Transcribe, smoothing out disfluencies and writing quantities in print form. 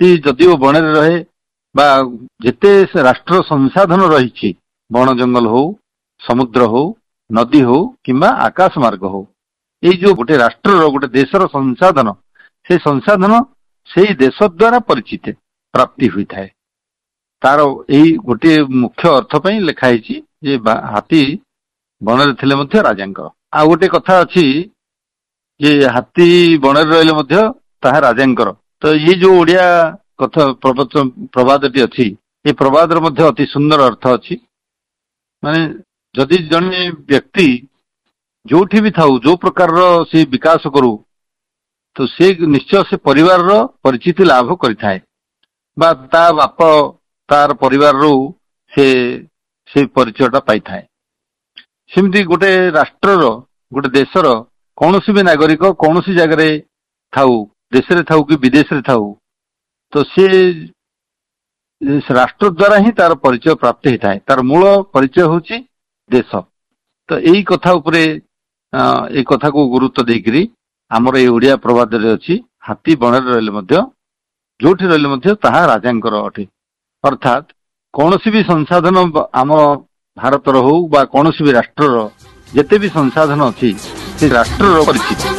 ହାତୀ ଯଦିଓ ବଣରେ ରହେ ବା ଯେତେ ରାଷ୍ଟ୍ର ସଂସାଧନ ରହିଛି, ବଣ ଜଙ୍ଗଲ ହଉ, ସମୁଦ୍ର ହଉ, ନଦୀ ହଉ କିମ୍ବା ଆକାଶ ମାର୍ଗ ହଉ, ଏଇ ଯୋଉ ଗୋଟେ ରାଷ୍ଟ୍ରର ଗୋଟେ ଦେଶର ସଂସାଧନ, ସେଇ ସଂସାଧନ ସେଇ ଦେଶ ଦ୍ୱାରା ପରିଚିତ ପ୍ରାପ୍ତି ହୋଇଥାଏ। ତାର ଏଇ ଗୋଟିଏ ମୁଖ୍ୟ ଅର୍ଥ ପାଇଁ ଲେଖା ହେଇଛି ଯେ ହାତୀ ବଣରେ ଥିଲେ ମଧ୍ୟ ରାଜାଙ୍କର। ଆଉ ଗୋଟେ କଥା ଅଛି ଯେ ହାତୀ ବଣରେ ରହିଲେ ମଧ୍ୟ ତାହା ରାଜାଙ୍କର। ତ ଇଏ ଯୋଉ ଓଡିଆ କଥା ପ୍ରବାଦଟି ଅଛି, ଏ ପ୍ରବାଦର ମଧ୍ୟ ଅତି ସୁନ୍ଦର ଅର୍ଥ ଅଛି। ମାନେ ଯଦି ଜଣେ ବ୍ୟକ୍ତି ଯୋଉଠି ବି ଥାଉ, ଯୋଉ ପ୍ରକାରର ସେ ବିକାଶ କରୁ, ତ ସେ ନିଶ୍ଚୟ ସେ ପରିବାରର ପରିଚିତି ଲାଭ କରିଥାଏ ବା ତା ବାପ ତାର ପରିବାରରୁ ସେ ପରିଚୟଟା ପାଇଥାଏ। ସେମିତି ଗୋଟେ ରାଷ୍ଟ୍ରର, ଗୋଟେ ଦେଶର କୌଣସି ବି ନାଗରିକ କୌଣସି ଜାଗାରେ ଥାଉ, ଦେଶରେ ଥାଉ କି ବିଦେଶରେ ଥାଉ, ତ ସେ ରାଷ୍ଟ୍ର ଦ୍ୱାରା ହିଁ ତାର ପରିଚୟ ପ୍ରାପ୍ତ ହେଇଥାଏ। ତାର ମୂଳ ପରିଚୟ ହେଉଛି ଦେଶ। ତ ଏଇ କଥା ଉପରେ ଏଇ କଥାକୁ ଗୁରୁତ୍ୱ ଦେଇକରି ଆମର ଏଇ ଓଡିଆ ପ୍ରବାଦରେ ଅଛି, ହାତୀ ବଣରେ ରହିଲେ ମଧ୍ୟ, ଯୋଉଠି ରହିଲେ ମଧ୍ୟ ତାହା ରାଜାଙ୍କର ଅଟେ। ଅର୍ଥାତ୍ କୌଣସି ବି ସଂସାଧନ ଆମ ଭାରତର ହଉ ବା କୌଣସି ବି ରାଷ୍ଟ୍ରର ଯେତେ ବି ସଂସାଧନ ଅଛି, ସେ ରାଷ୍ଟ୍ରର ପରିଚିତ।